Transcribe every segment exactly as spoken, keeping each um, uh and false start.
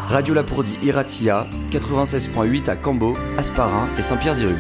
Radio Lapourdie Iratia, quatre-vingt-seize virgule huit à Cambo, Hasparren et Saint-Pierre-d'Irube.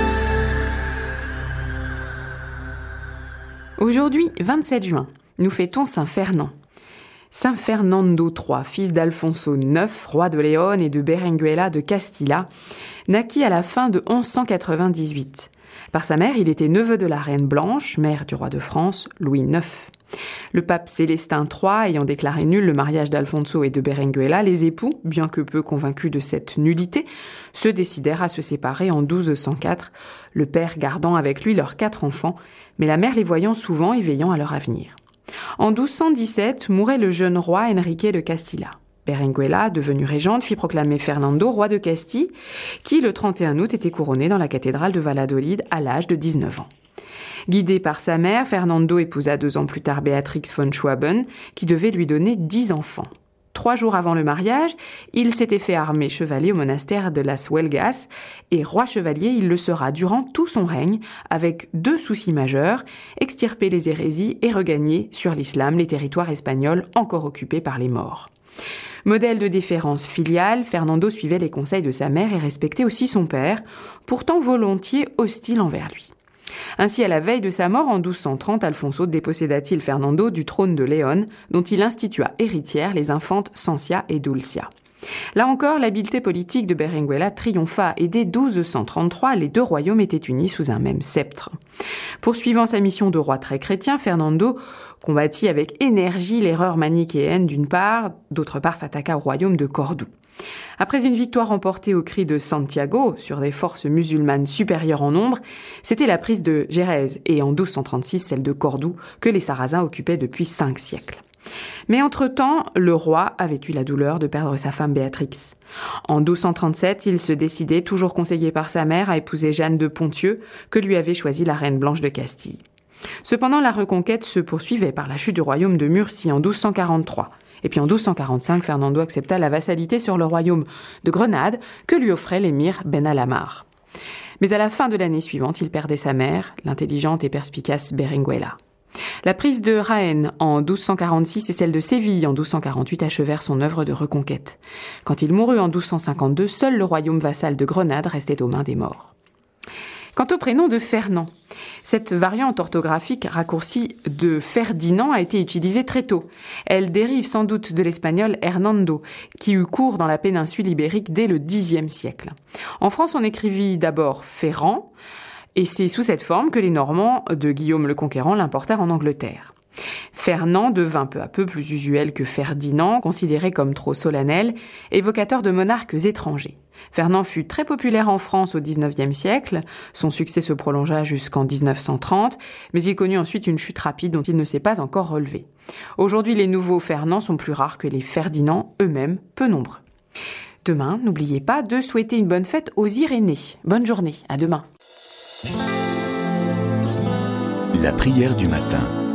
Aujourd'hui, vingt-sept juin, nous fêtons Saint Fernand. Saint Fernando trois, fils d'Alfonso neuf, roi de Léon et de Berenguela de Castilla, naquit à la fin de onze cent quatre-vingt-dix-huit. Par sa mère, il était neveu de la reine Blanche, mère du roi de France, Louis neuf. Le pape Célestin trois ayant déclaré nul le mariage d'Alfonso et de Berenguela, les époux, bien que peu convaincus de cette nullité, se décidèrent à se séparer en douze cent quatre, le père gardant avec lui leurs quatre enfants, mais la mère les voyant souvent et veillant à leur avenir. En douze cent dix-sept, mourait le jeune roi Enrique de Castilla. Berenguela, devenue régente, fit proclamer Fernando roi de Castille, qui, le trente et un août, était couronné dans la cathédrale de Valladolid à l'âge de dix-neuf ans. Guidé par sa mère, Fernando épousa deux ans plus tard Béatrix von Schwaben, qui devait lui donner dix enfants. Trois jours avant le mariage, il s'était fait armer chevalier au monastère de Las Huelgas, et roi chevalier il le sera durant tout son règne, avec deux soucis majeurs, extirper les hérésies et regagner sur l'islam les territoires espagnols encore occupés par les Maures. Modèle de déférence filiale, Fernando suivait les conseils de sa mère et respectait aussi son père, pourtant volontiers hostile envers lui. Ainsi, à la veille de sa mort en douze cent trente, Alfonso déposséda-t-il Fernando du trône de Léon, dont il institua héritières les infantes Sancia et Dulcia. Là encore, l'habileté politique de Berenguela triompha et dès douze cent trente-trois, les deux royaumes étaient unis sous un même sceptre. Poursuivant sa mission de roi très chrétien, Fernando combattit avec énergie l'erreur manichéenne d'une part, d'autre part s'attaqua au royaume de Cordoue. Après une victoire remportée au cri de Santiago sur des forces musulmanes supérieures en nombre, c'était la prise de Gérèse et en douze cent trente-six celle de Cordoue que les Sarrasins occupaient depuis cinq siècles. Mais entre-temps, le roi avait eu la douleur de perdre sa femme Béatrix. En douze cent trente-sept, il se décidait, toujours conseillé par sa mère, à épouser Jeanne de Ponthieu, que lui avait choisi la reine Blanche de Castille. Cependant, la reconquête se poursuivait par la chute du royaume de Murcie en douze cent quarante-trois. Et puis en douze cent quarante-cinq, Fernando accepta la vassalité sur le royaume de Grenade que lui offrait l'émir Ben Alamar. Mais à la fin de l'année suivante, il perdait sa mère, l'intelligente et perspicace Berenguela. La prise de Jaén en douze cent quarante-six et celle de Séville en douze cent quarante-huit achevèrent son œuvre de reconquête. Quand il mourut en douze cent cinquante-deux, seul le royaume vassal de Grenade restait aux mains des Maures. Quant au prénom de Fernand, cette variante orthographique raccourcie de Ferdinand a été utilisée très tôt. Elle dérive sans doute de l'espagnol Hernando, qui eut cours dans la péninsule ibérique dès le dixième siècle. En France, on écrivit d'abord Ferrand, et c'est sous cette forme que les Normands de Guillaume le Conquérant l'importèrent en Angleterre. Fernand devint peu à peu plus usuel que Ferdinand, considéré comme trop solennel, évocateur de monarques étrangers. Fernand fut très populaire en France au dix-neuvième siècle, son succès se prolongea jusqu'en dix-neuf cent trente, mais il connut ensuite une chute rapide dont il ne s'est pas encore relevé. Aujourd'hui, les nouveaux Fernand sont plus rares que les Ferdinand, eux-mêmes peu nombreux. Demain, n'oubliez pas de souhaiter une bonne fête aux Irénées. Bonne journée, à demain. La prière du matin.